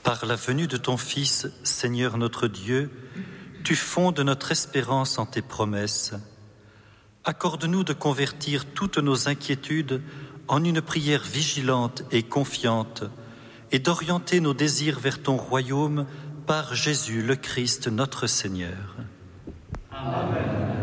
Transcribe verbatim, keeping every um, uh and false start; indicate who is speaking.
Speaker 1: Par la venue de ton Fils, Seigneur notre Dieu, tu fondes notre espérance en tes promesses. Accorde-nous de convertir toutes nos inquiétudes en une prière vigilante et confiante et d'orienter nos désirs vers ton royaume par Jésus le Christ notre Seigneur.
Speaker 2: Amen.